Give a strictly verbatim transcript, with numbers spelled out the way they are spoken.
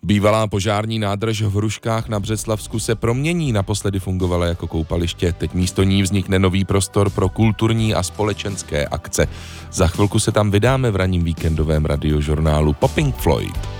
Bývalá požární nádrž v Hruškách na Břeclavsku se promění, naposledy fungovala jako koupaliště. Teď místo ní vznikne nový prostor pro kulturní a společenské akce. Za chvilku se tam vydáme v ranním víkendovém radiožurnálu po Pink Floyd.